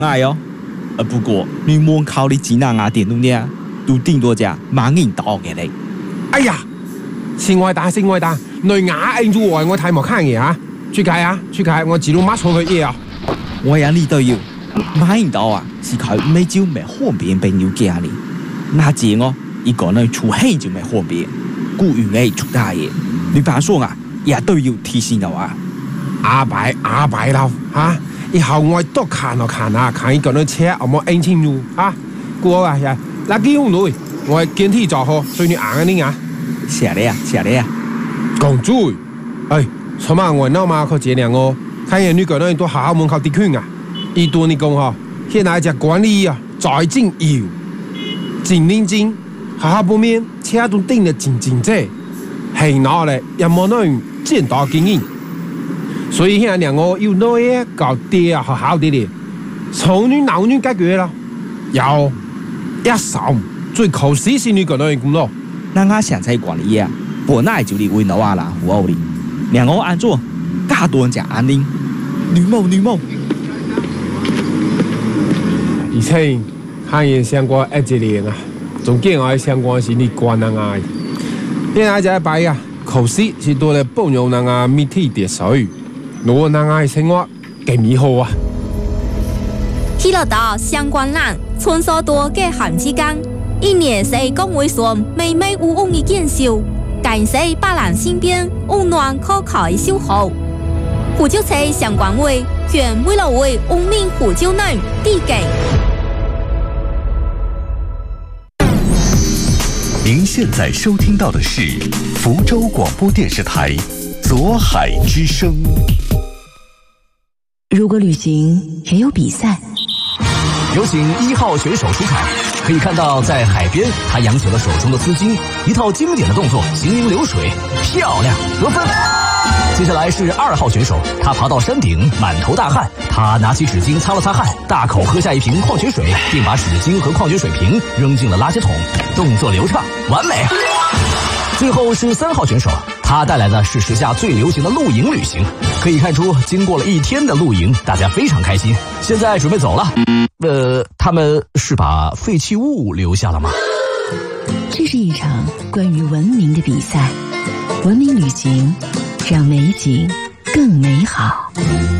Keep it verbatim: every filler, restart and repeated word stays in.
哎哟，呃不過你門口的指南啊電動呢，都頂多隻萬人刀嘅嘞。 哎呀，先愛打先愛打，你牙硬住我，我睇冇看嘢啊！去開啊，去開，我記錄馬錯嘅嘢啊！ 我眼裏都有萬人刀啊，是佢每朝咪方便朋友家呢。那姐我一個人出氣就咪方便，故意嘅出大嘢。你爸說啊，也都要提醒到啊。 阿伯阿伯啦嚇，以後我多看啊看啊，看一個人車我冇認清楚啊。過啊呀，那幾用女，我堅持做好，所以你硬啲啊。 謝你啊，謝你啊。 講嘴，哎，什麼我鬧嘛佢這樣哦，看見你個人都好好門口啲圈啊，一多你講嗬，現在只管理啊，在正要，真認真，好好不面，車都頂得真真正，係攞嚟又冇那樣見到經驗。所以現在兩個要多嘢搞啲啊，好好啲啲，從女鬧女解決啦，有一手最靠死是女個人咁咯。 那我現在管理啊，本來就嚟為老啊啦，胡奧哩，兩個安做，加多人講安寧，女謀女謀。 以前看見相關一隻年啊，仲見我相關是你關人啊，現在就擺啊，考試是多嚟幫助人啊，媒體啲水。我那愛生活幾美好啊！ 去了到相關人，穿梭多嘅行之間，一年是講會說每每有用嘅見笑，感謝百人身邊溫暖可靠嘅守候。胡椒菜相關會，全為了為文明胡椒嫩地給。 您現在收聽到的是福州廣播電視台左海之聲。 如果旅行也有比賽， 有請一號選手出場。可以看到在海邊，他揚起了手中的絲巾，一套經典的動作，行雲流水，漂亮，得分。接下來是二號選手，他爬到山頂，滿頭大汗，他拿起紙巾擦了擦汗，大口喝下一瓶礦泉水，並把紙巾和礦泉水瓶扔進了垃圾桶，動作流暢，完美。最後是三號選手，他帶來的是時下最流行的露營旅行。可以看出，經過了一天的露營，大家非常開心。現在準備走了。呃，他們是把廢棄物留下了嗎？ 這是一場關於文明的比賽，文明旅行，讓美景更美好。